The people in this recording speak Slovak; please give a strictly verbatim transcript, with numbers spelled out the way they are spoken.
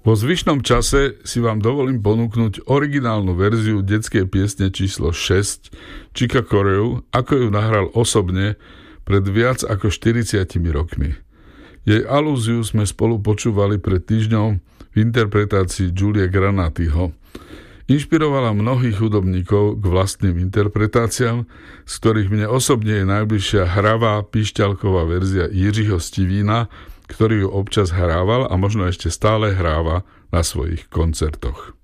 Vo zvyšnom čase si vám dovolím ponúknuť originálnu verziu detskej piesne číslo šesť Chica Corea, ako ju nahral osobne pred viac ako štyridsiatimi rokmi. Jej alúziu sme spolu počúvali pred týždňom v interpretácii Julie Granatiho. Inšpirovala mnohých hudobníkov k vlastným interpretáciám, z ktorých mne osobne je najbližšia hravá píšťalková verzia Jiřího Stivína, ktorý ju občas hrával a možno ešte stále hráva na svojich koncertoch.